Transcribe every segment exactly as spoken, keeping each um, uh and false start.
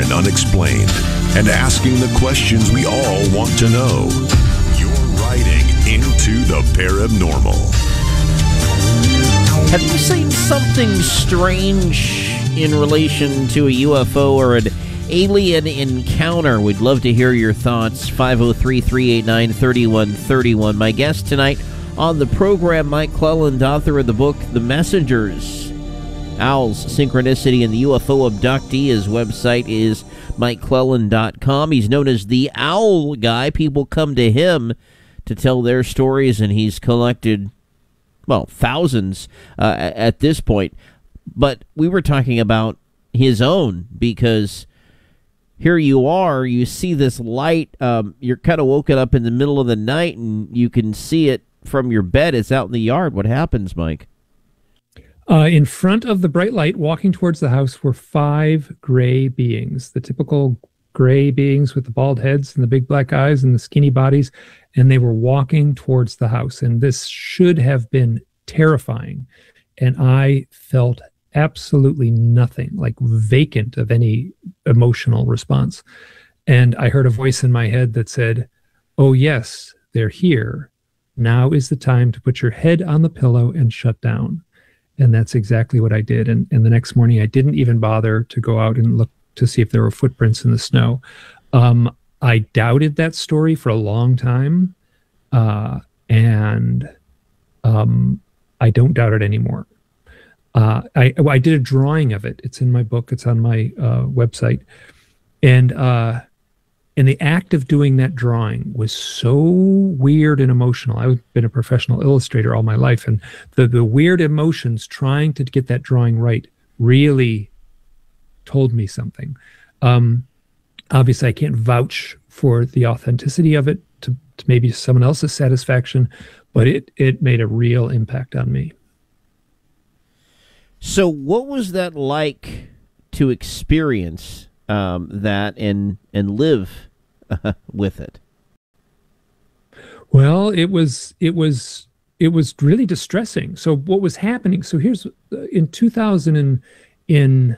information unexplained and asking the questions we all want to know. You're riding into the paranormal. Have you seen something strange in relation to a U F O or an alien encounter? We'd love to hear your thoughts. five oh three, three eight nine, three one three one. My guest tonight on the program, Mike Clelland, author of the book The Messengers, Owls, Synchronicity, and the U F O Abductee. His website is mike clelland dot com. He's known as the Owl Guy. People come to him to tell their stories, and he's collected, well, thousands uh, at this point. But we were talking about his own, because here you are, you see this light, um, you're kind of woken up in the middle of the night, and you can see it from your bed. It's out in the yard. What happens, Mike? Uh, in front of the bright light, walking towards the house, were five gray beings, the typical gray beings with the bald heads and the big black eyes and the skinny bodies, and they were walking towards the house. And this should have been terrifying. And I felt absolutely nothing, like vacant of any emotional response. And I heard a voice in my head that said, "Oh yes, they're here. Now is the time to put your head on the pillow and shut down." And that's exactly what I did. And, and the next morning, I didn't even bother to go out and look to see if there were footprints in the snow. Um, I doubted that story for a long time. Uh, and um, I don't doubt it anymore. Uh, I, I did a drawing of it. It's in my book. It's on my uh, website. And uh, and the act of doing that drawing was so weird and emotional. I've been a professional illustrator all my life, and the, the weird emotions trying to get that drawing right really told me something. Um, obviously, I can't vouch for the authenticity of it to, to maybe someone else's satisfaction, but it, it made a real impact on me. So what was that like to experience um, that and and live uh, with it? Well, it was it was it was really distressing. So what was happening? So here's uh, in two thousand and in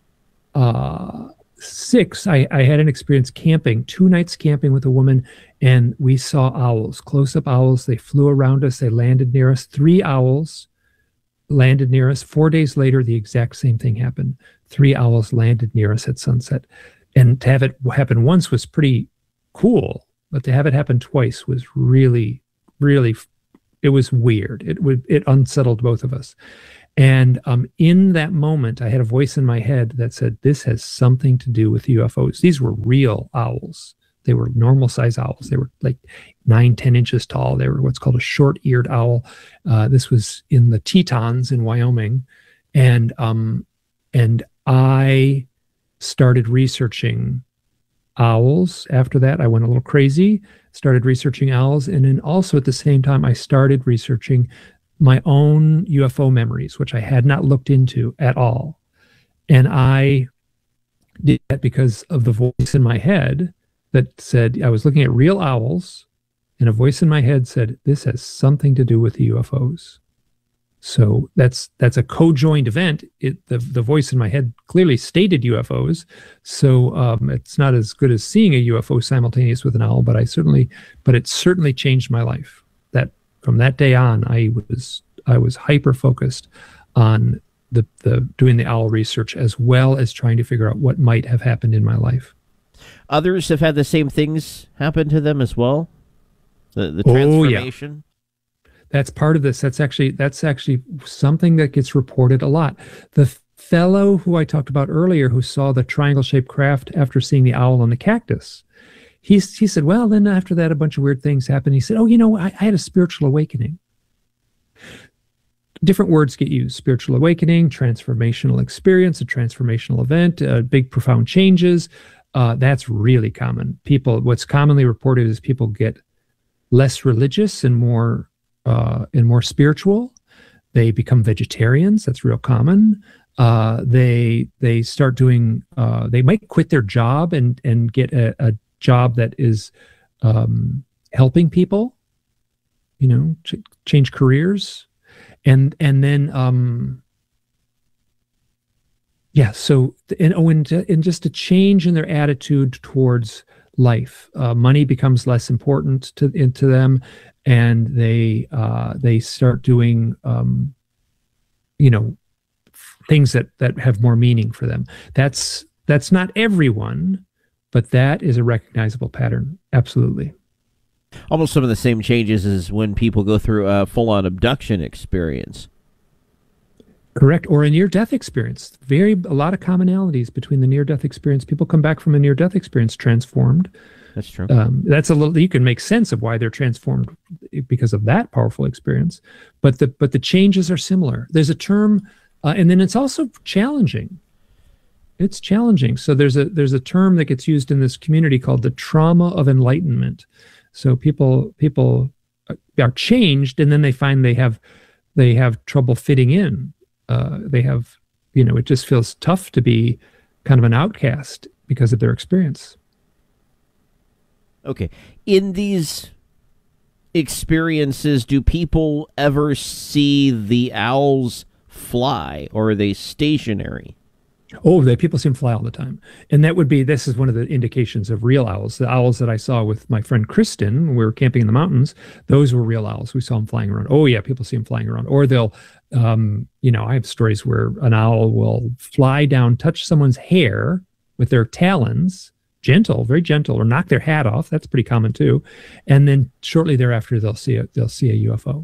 uh, six, I, I had an experience camping, two nights camping with a woman, and we saw owls, close-up owls. They flew around us. They landed near us. Three owls landed near us. Four days later, the exact same thing happened. Three owls landed near us at sunset. And to have it happen once was pretty cool, but to have it happen twice was really, really, it was weird. It would, it unsettled both of us. And um, in that moment, I had a voice in my head that said, this has something to do with U F Os. These were real owls. They were normal size owls. They were like nine, ten inches tall. They were what's called a short-eared owl. Uh, this was in the Tetons in Wyoming. And, um, and I started researching owls. After that, I went a little crazy, started researching owls. And then also at the same time, I started researching my own U F O memories, which I had not looked into at all. And I did that because of the voice in my head that said, I was looking at real owls, and a voice in my head said, this has something to do with the U F Os. So that's that's a co-joined event. It, the, the voice in my head clearly stated U F Os. So um, it's not as good as seeing a U F O simultaneous with an owl, but I certainly, but it certainly changed my life. That from that day on, I was I was hyper focused on the the doing the owl research, as well as trying to figure out what might have happened in my life. Others have had the same things happen to them as well? The the Oh, transformation? Yeah. That's part of this. That's actually that's actually something that gets reported a lot. The fellow who I talked about earlier, who saw the triangle-shaped craft after seeing the owl on the cactus, he, he said, well, then after that, a bunch of weird things happened. He said, oh, you know, I, I had a spiritual awakening. Different words get used: spiritual awakening, transformational experience, a transformational event, uh, big, profound changes. Uh, that's really common. People, what's commonly reported is people get less religious and more uh, and more spiritual. They become vegetarians. That's real common. Uh, they they start doing. Uh, they might quit their job and and get a, a job that is um, helping people. You know, ch- change careers, and and then um, Yeah. So, and, oh, and, and just a change in their attitude towards life. Uh, money becomes less important to, to them, and they, uh, they start doing, um, you know, things that, that have more meaning for them. That's, that's not everyone, but that is a recognizable pattern. Absolutely. Almost some of the same changes as when people go through a full-on abduction experience. Correct. Or a near-death experience. Very, a lot of commonalities between the near-death experience. People come back from a near-death experience transformed. That's true. Um, that's a little, you can make sense of why they're transformed because of that powerful experience. But the, but the changes are similar. There's a term, uh, and then it's also challenging. It's challenging. So there's a, there's a term that gets used in this community called the trauma of enlightenment. So people, people are changed, and then they find they have, they have trouble fitting in. Uh, they have, you know, it just feels tough to be kind of an outcast because of their experience. Okay. In these experiences, do people ever see the owls fly, or are they stationary? Oh, they people see them fly all the time. And that would be, this is one of the indications of real owls. The owls that I saw with my friend Kristen when we were camping in the mountains, those were real owls. We saw them flying around. Oh yeah, people see them flying around. Or they'll, um, you know, I have stories where an owl will fly down, touch someone's hair with their talons, gentle, very gentle, or knock their hat off. That's pretty common too. And then shortly thereafter, they'll see a, they'll see a U F O.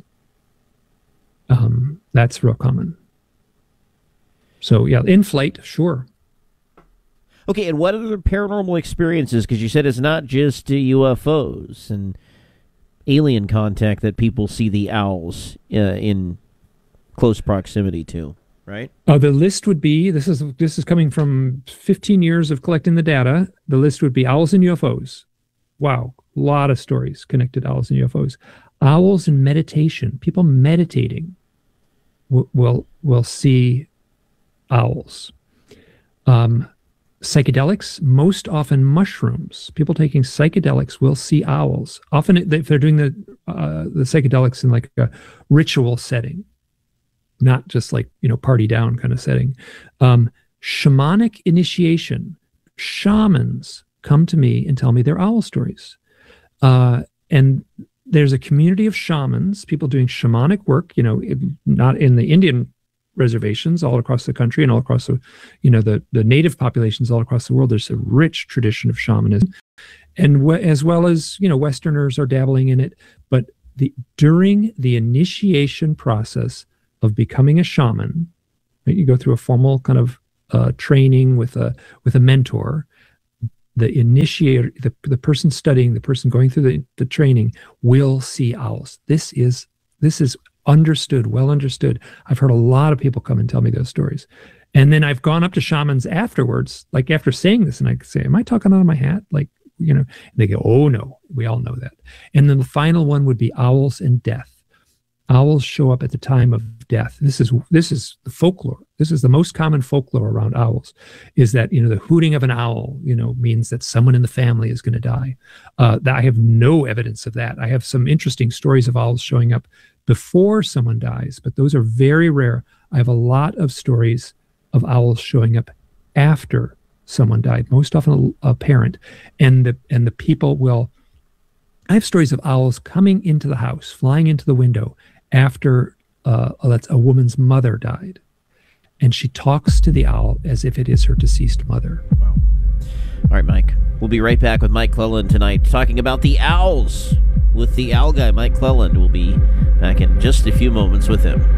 Um, that's real common. So yeah, in flight, sure. Okay, and what other paranormal experiences? Because you said it's not just uh, U F Os and alien contact that people see the owls uh, in close proximity to, right? Uh, the list would be, this is this is coming from fifteen years of collecting the data. The list would be owls and U F Os. Wow, a lot of stories connected to owls and U F Os. Owls and meditation. People meditating will will, will see owls. Um, psychedelics, most often mushrooms. People taking psychedelics will see owls. Often if they're doing the uh, the psychedelics in like a ritual setting, not just like, you know, party down kind of setting. Um, shamanic initiation. Shamans come to me and tell me their owl stories. Uh, and there's a community of shamans, people doing shamanic work, you know, it, not in the Indian reservations all across the country and all across the, you know, the, the native populations all across the world. There's a rich tradition of shamanism, and w- as well as, you know, Westerners are dabbling in it. But the during the initiation process of becoming a shaman, right, you go through a formal kind of uh, training with a with a mentor. The initiator, the, the person studying, the person going through the, the training will see owls. This is this is understood, well understood. I've heard a lot of people come and tell me those stories. And then I've gone up to shamans afterwards, like after saying this, and I say, am I talking out of my hat? Like, you know, and they go, oh no, we all know that. And then the final one would be owls and death. Owls show up at the time of death. This is this is the folklore. This is the most common folklore around owls, is that, you know, the hooting of an owl, you know, means that someone in the family is going to die. Uh, I have no evidence of that. I have some interesting stories of owls showing up before someone dies, but those are very rare. I have a lot of stories of owls showing up after someone died, most often a, a parent, and the and the people will. I have stories of owls coming into the house, flying into the window after uh, let's a woman's mother died, and she talks to the owl as if it is her deceased mother. Wow. All right, Mike. We'll be right back with Mike Clelland tonight, talking about the owls with the owl guy, Mike Clelland. We'll be back in just a few moments with him.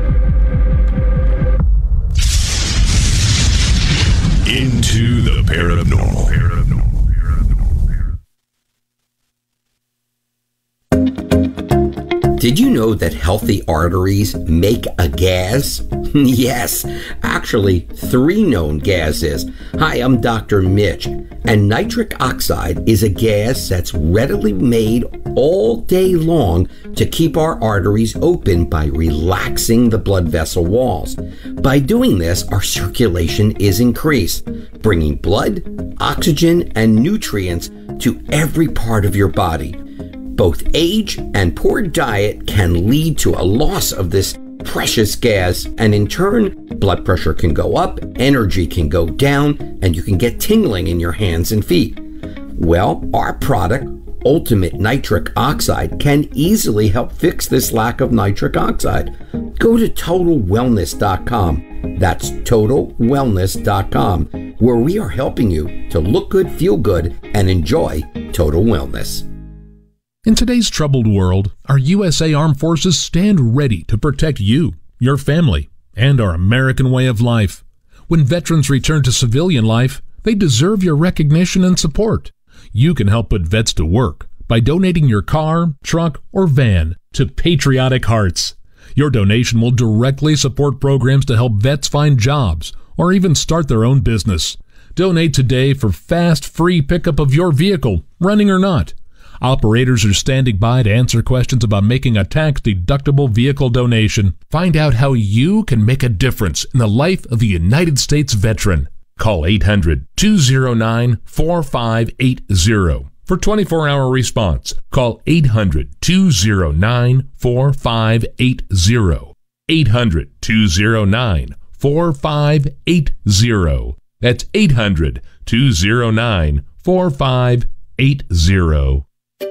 Into the paranormal. paranormal. Did you know that healthy arteries make a gas? Yes, actually, three known gases. Hi, I'm Doctor Mitch, and nitric oxide is a gas that's readily made all day long to keep our arteries open by relaxing the blood vessel walls. By doing this, our circulation is increased, bringing blood, oxygen, and nutrients to every part of your body. Both age and poor diet can lead to a loss of this precious gas, and in turn, blood pressure can go up, energy can go down, and you can get tingling in your hands and feet. Well, our product, Ultimate Nitric Oxide, can easily help fix this lack of nitric oxide. Go to total wellness dot com. That's total wellness dot com, where we are helping you to look good, feel good, and enjoy total wellness. In today's troubled world, our U S A Armed Forces stand ready to protect you, your family, and our American way of life. When veterans return to civilian life, they deserve your recognition and support. You can help put vets to work by donating your car, truck, or van to Patriotic Hearts. Your donation will directly support programs to help vets find jobs or even start their own business. Donate today for fast, free pickup of your vehicle, running or not. Operators are standing by to answer questions about making a tax-deductible vehicle donation. Find out how you can make a difference in the life of a United States veteran. Call eight hundred, two oh nine, four five eight oh for twenty-four hour response. Call eight hundred, two oh nine, four five eight oh. eight hundred, two oh nine, four five eight oh. That's eight hundred, two oh nine, four five eight oh.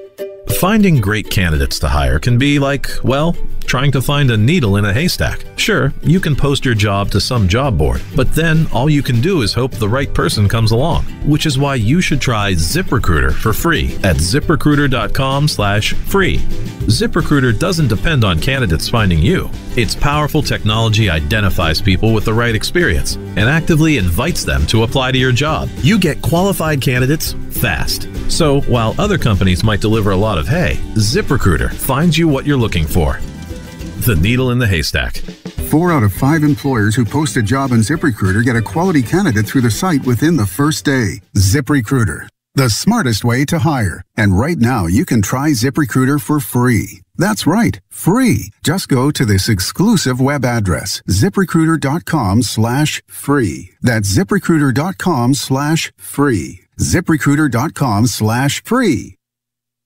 Finding great candidates to hire can be like, well, trying to find a needle in a haystack. Sure, you can post your job to some job board, but then all you can do is hope the right person comes along, which is why you should try ZipRecruiter for free at ZipRecruiter.com slash free. ZipRecruiter doesn't depend on candidates finding you. Its powerful technology identifies people with the right experience and actively invites them to apply to your job. You get qualified candidates fast. So while other companies might deliver a lot of hay, ZipRecruiter finds you what you're looking for. The needle in the haystack. Four out of five employers who post a job on ZipRecruiter get a quality candidate through the site within the first day. ZipRecruiter, the smartest way to hire. And right now, you can try ZipRecruiter for free. That's right, free. Just go to this exclusive web address, ZipRecruiter.com slash free. That's ZipRecruiter.com slash free. ZipRecruiter.com slash free.